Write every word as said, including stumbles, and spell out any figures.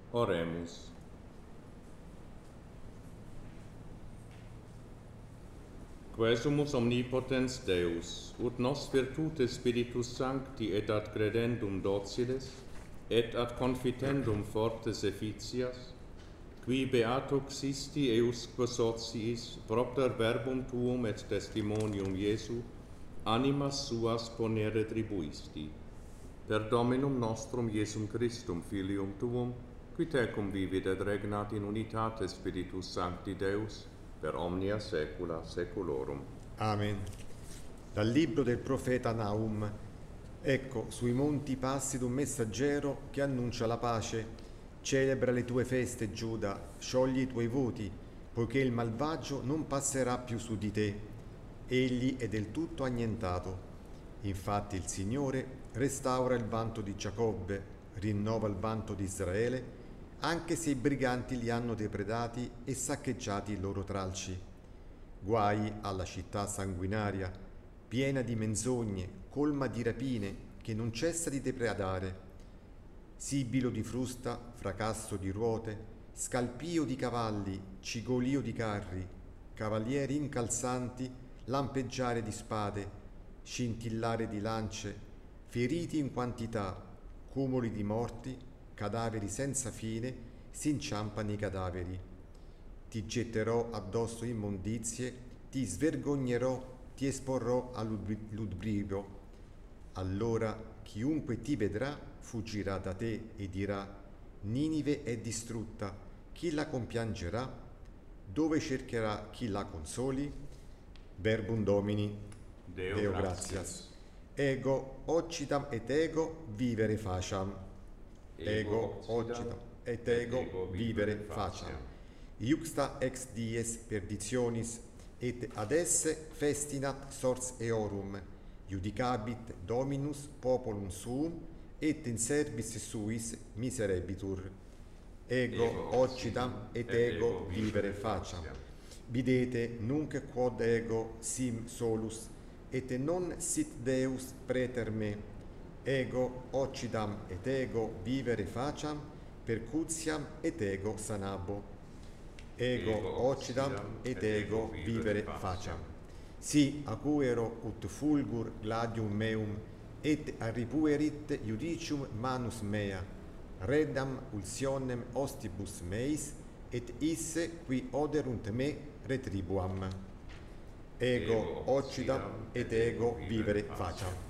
Oremus. Quesumus omnipotens Deus, ut nos virtute Spiritus Sancti et ad credendum dociles, et ad confitendum fortes efficias, qui beato xisti eusque sociis propter verbum tuum et testimonium Iesu, animas suas ponere tribuisti. Per Dominum nostrum Iesum Christum, Filium tuum, qui tecum vivit et regnat in unitate Spiritus Sancti Deus, per omnia saecula saeculorum. Amen. Dal libro del profeta Nahum. Ecco, sui monti passi d'un messaggero che annuncia la pace. Celebra le tue feste, Giuda, sciogli i tuoi voti, poiché il malvagio non passerà più su di te. Egli è del tutto annientato. Infatti il Signore restaura il vanto di Giacobbe, rinnova il vanto di Israele, anche se i briganti li hanno depredati e saccheggiati i loro tralci. Guai alla città sanguinaria, piena di menzogne, colma di rapine, che non cessa di depredare. Sibilo di frusta, fracasso di ruote, scalpio di cavalli, cigolio di carri, cavalieri incalzanti, lampeggiare di spade, scintillare di lance, feriti in quantità, cumuli di morti, cadaveri senza fine, si inciampano i cadaveri. Ti getterò addosso immondizie, ti svergognerò, ti esporrò all'udibrio. Allora chiunque ti vedrà fuggirà da te e dirà: Ninive è distrutta, chi la compiangerà? Dove cercherà chi la consoli? Verbum Domini. Deo, Deo gratias. gratias. Ego occitam et ego vivere faciam. Ego occitam et ego vivere faciam. Iuxta ex dies perditionis et ad esse festinat sors eorum, iudicabit Dominus populum suum et in service suis miserebitur. Ego occitam et ego vivere faciam. Videte nunc quod ego sim solus et non sit Deus preter me. Ego occidam et ego vivere faciam, percutiam et ego sanabo. Ego occidam et ego vivere faciam. Si acuero ut fulgur gladium meum, et arripuerit judicium manus mea, reddam ulsionem ostibus meis, et isse qui oderunt me retribuam. Ego occidam et ego vivere faciam.